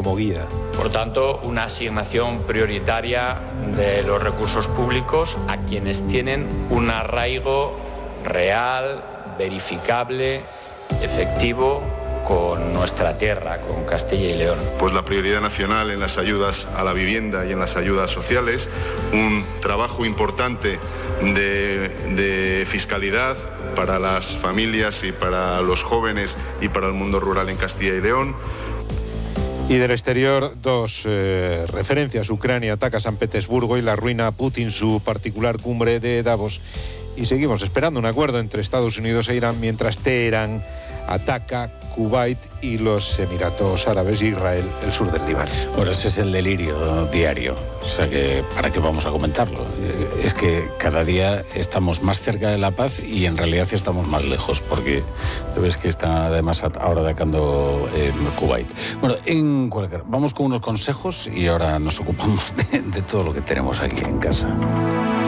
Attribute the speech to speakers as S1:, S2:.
S1: como guía.
S2: Por tanto, una asignación prioritaria de los recursos públicos a quienes tienen un arraigo real, verificable, efectivo con nuestra tierra, con Castilla y León.
S3: Pues la prioridad nacional en las ayudas a la vivienda y en las ayudas sociales, un trabajo importante de fiscalidad para las familias y para los jóvenes y para el mundo rural en Castilla y León.
S1: Y del exterior, dos referencias. Ucrania ataca San Petersburgo y la arruina a Putin su particular cumbre de Davos. Y seguimos esperando un acuerdo entre Estados Unidos e Irán mientras Teherán ataca Kuwait y los Emiratos Árabes e Israel, el sur del Líbano.
S4: Bueno, ese es el delirio diario. O sea que, ¿para qué vamos a comentarlo? Es que cada día estamos más cerca de la paz y en realidad estamos más lejos, porque ves que están además ahora atacando Kuwait. Bueno, en cualquier, vamos con unos consejos y ahora nos ocupamos de todo lo que tenemos aquí en casa.